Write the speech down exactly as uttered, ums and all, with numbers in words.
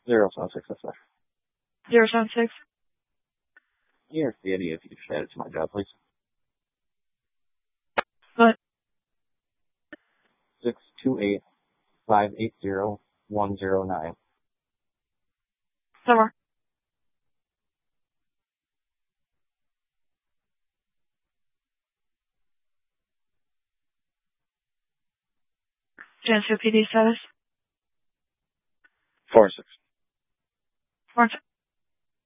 Zero seven six, that's right. Zero seven six. Here's the idea if you could just add it to my job, please. What? Six two eight five eight zero one zero nine. Somewhere. Geneseo P D status. Four six. Four six.